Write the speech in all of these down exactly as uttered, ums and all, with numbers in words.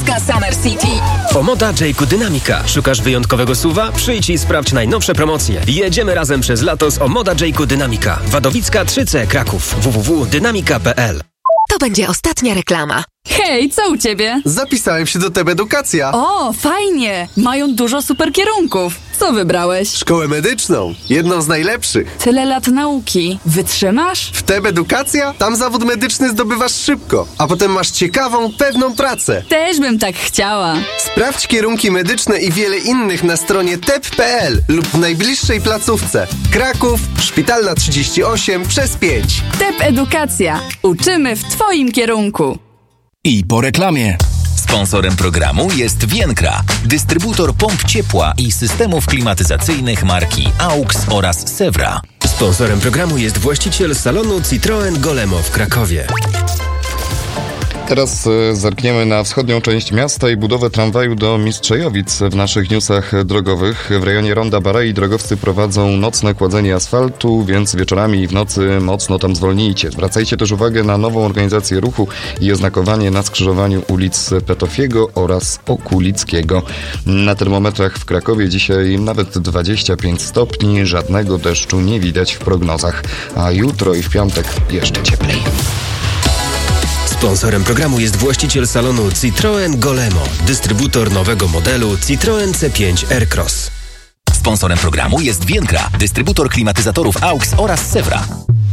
Omoda Summer City. Omoda Jayku Dynamika. Szukasz wyjątkowego suwa? Przyjdź i sprawdź najnowsze promocje. Jedziemy razem przez lato z Omoda Jayku Dynamika. Wadowicka trzy C Kraków. w w w kropka dynamika kropka p l. To będzie ostatnia reklama. Hej, co u ciebie? Zapisałem się do T B Edukacja. O, fajnie! Mają dużo super kierunków. Co wybrałeś? Szkołę medyczną. Jedną z najlepszych. Tyle lat nauki. Wytrzymasz? W T B Edukacja? Tam zawód medyczny zdobywasz szybko, a potem masz ciekawą, pewną pracę. Też bym tak chciała. Sprawdź kierunki medyczne i wiele innych na stronie t e p kropka p l lub w najbliższej placówce. Kraków, Szpitalna trzydzieści osiem przez pięć. T E P Edukacja. Uczymy w twoim kierunku. I po reklamie. Sponsorem programu jest Vienkra, dystrybutor pomp ciepła i systemów klimatyzacyjnych marki AUX oraz Sewra. Sponsorem programu jest właściciel salonu Citroen Golemo w Krakowie. Teraz zerkniemy na wschodnią część miasta i budowę tramwaju do Mistrzejowic. W naszych newsach drogowych w rejonie Ronda Barei drogowcy prowadzą nocne kładzenie asfaltu, więc wieczorami i w nocy mocno tam zwolnijcie. Zwracajcie też uwagę na nową organizację ruchu i oznakowanie na skrzyżowaniu ulic Petofiego oraz Okulickiego. Na termometrach w Krakowie dzisiaj nawet dwadzieścia pięć stopni, żadnego deszczu nie widać w prognozach, a jutro i w piątek jeszcze cieplej. Sponsorem programu jest właściciel salonu Citroen Golemo, dystrybutor nowego modelu Citroen C pięć Aircross. Sponsorem programu jest Vienkra, dystrybutor klimatyzatorów AUX oraz Sewra.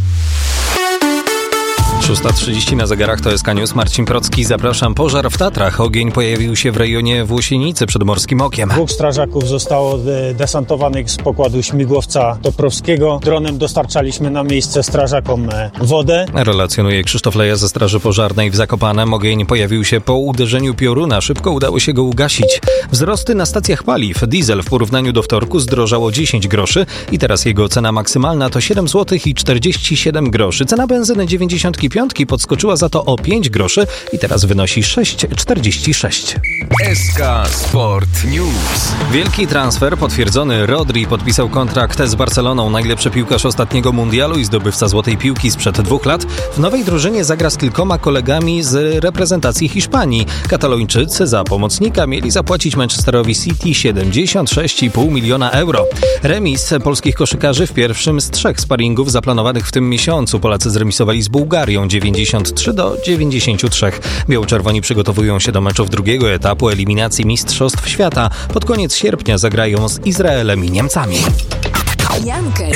szósta trzydzieści na zegarach, to jest News. Marcin Procki, zapraszam. Pożar w Tatrach. Ogień pojawił się w rejonie Włosienicy przed Morskim Okiem. Dwóch strażaków zostało desantowanych z pokładu śmigłowca Toprowskiego. Dronem dostarczaliśmy na miejsce strażakom wodę. Relacjonuje Krzysztof Leja ze Straży Pożarnej w Zakopanem. Ogień pojawił się po uderzeniu pioruna. Szybko udało się go ugasić. Wzrosty na stacjach paliw. Diesel w porównaniu do wtorku zdrożało dziesięć groszy i teraz jego cena maksymalna to siedem złotych i czterdzieści siedem groszy. Cena benzyny dziewięćdziesiąt pięć podskoczyła za to o pięć groszy i teraz wynosi sześć czterdzieści sześć. S K Sport News. Wielki transfer potwierdzony. Rodri podpisał kontrakt z Barceloną. Najlepszy piłkarz ostatniego mundialu i zdobywca złotej piłki sprzed dwóch lat. W nowej drużynie zagra z kilkoma kolegami z reprezentacji Hiszpanii. Katalończycy za pomocnika mieli zapłacić Manchesterowi City siedemdziesiąt sześć i pół miliona euro. Remis polskich koszykarzy w pierwszym z trzech sparingów zaplanowanych w tym miesiącu. Polacy zremisowali z Bułgarią dziewięćdziesiąt trzy do dziewięćdziesięciu trzech. Biało-czerwoni przygotowują się do meczów drugiego etapu eliminacji Mistrzostw Świata. Pod koniec sierpnia zagrają z Izraelem i Niemcami. Jankes,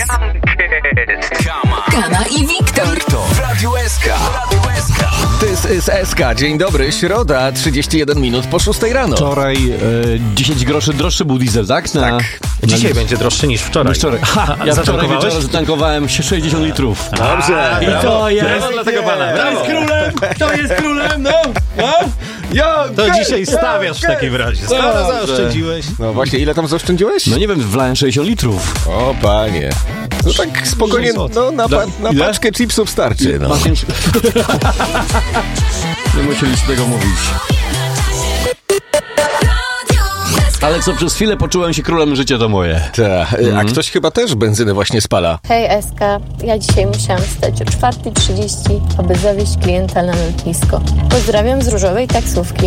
Kama i Wiktor W Radiu S K. This is S K. Dzień dobry. Środa, trzydzieści jeden minut po szóstej rano. Wczoraj e, dziesięć groszy droższy był diesel, tak? Na, tak. Dzisiaj na... będzie droższy niż wczoraj. Niż wczoraj. Ha, ja wczoraj wieczorem zatankowałem sześćdziesiąt litrów. Dobrze. I to jest... Brawo dla tego pana. Kto jest królem? Kto jest królem? No! no. Ja, to okay, dzisiaj stawiasz okay. w takim razie. Skoro zaoszczędziłeś. No właśnie, ile tam zaoszczędziłeś? No nie wiem, wlałem sześćdziesiąt litrów. O panie. No tak spokojnie, no na, pa, na paczkę chipsów starczy. No. Nie musieliście tego mówić. Ale co przez chwilę poczułem się królem, życia to moje. Tak, mhm. A ktoś chyba też benzynę właśnie spala. Hej Eska, ja dzisiaj musiałam wstać o czwarta trzydzieści, aby zawieźć klienta na lotnisko. Pozdrawiam z różowej taksówki.